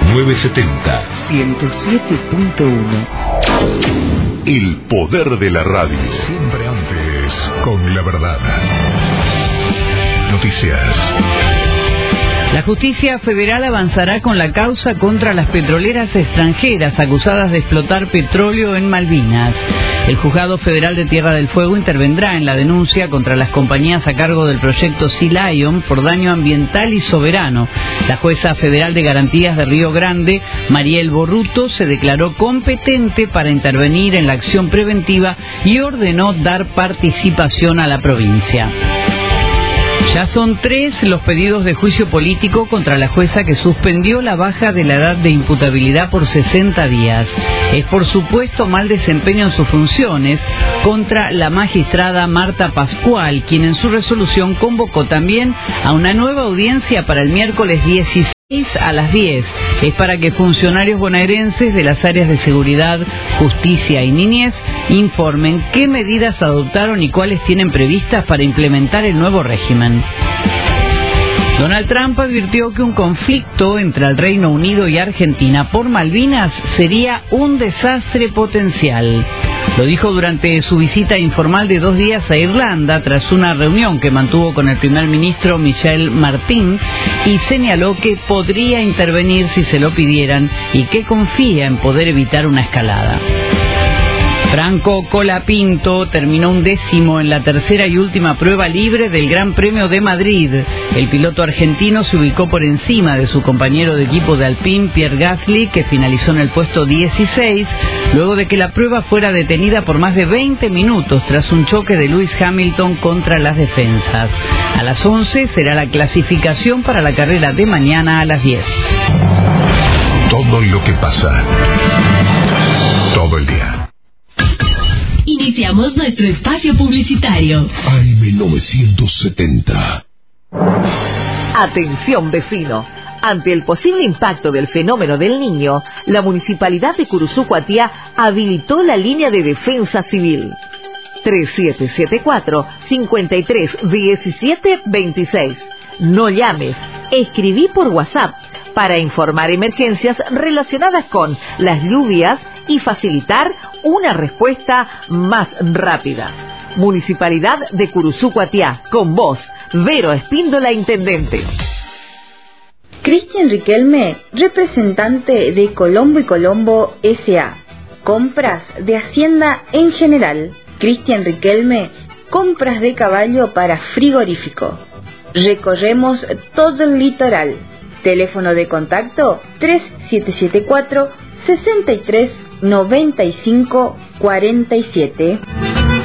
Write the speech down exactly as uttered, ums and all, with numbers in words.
novecientos setenta. ciento siete punto uno. El poder de la radio. Siempre antes, con la verdad. Noticias. La justicia federal avanzará con la causa contra las petroleras extranjeras acusadas de explotar petróleo en Malvinas. El Juzgado Federal de Tierra del Fuego intervendrá en la denuncia contra las compañías a cargo del proyecto Sea Lion por daño ambiental y soberano. La jueza federal de garantías de Río Grande, Mariel Borruto, se declaró competente para intervenir en la acción preventiva y ordenó dar participación a la provincia. Ya son tres los pedidos de juicio político contra la jueza que suspendió la baja de la edad de imputabilidad por sesenta días. Es por supuesto mal desempeño en sus funciones contra la magistrada Marta Pascual, quien en su resolución convocó también a una nueva audiencia para el miércoles dieciséis a las diez. Es para que funcionarios bonaerenses de las áreas de seguridad, justicia y niñez informen qué medidas adoptaron y cuáles tienen previstas para implementar el nuevo régimen. Donald Trump advirtió que un conflicto entre el Reino Unido y Argentina por Malvinas sería un desastre potencial. Lo dijo durante su visita informal de dos días a Irlanda tras una reunión que mantuvo con el primer ministro Michel Martin y señaló que podría intervenir si se lo pidieran y que confía en poder evitar una escalada. Franco Colapinto terminó undécimo en la tercera y última prueba libre del Gran Premio de Madrid. El piloto argentino se ubicó por encima de su compañero de equipo de Alpine, Pierre Gasly, que finalizó en el puesto dieciséis, luego de que la prueba fuera detenida por más de veinte minutos tras un choque de Lewis Hamilton contra las defensas. A las once será la clasificación para la carrera de mañana a las diez. Todo lo que pasa. Todo el día. Iniciamos nuestro espacio publicitario. A M novecientos setenta. Atención, vecino. Ante el posible impacto del fenómeno del Niño, la Municipalidad de Curuzú Cuatiá habilitó la línea de defensa civil. tres siete siete cuatro, cinco tres uno siete dos seis. No llames, escribí por WhatsApp para informar emergencias relacionadas con las lluvias y facilitar una respuesta más rápida. Municipalidad de Curuzú Cuatiá, con vos, Vero Espíndola, intendente. Cristian Riquelme, representante de Colombo y Colombo S A Compras de Hacienda en general. Cristian Riquelme, compras de caballo para frigorífico. Recorremos todo el litoral. Teléfono de contacto tres siete siete cuatro, sesenta y tres, noventa y cinco, cuarenta y siete.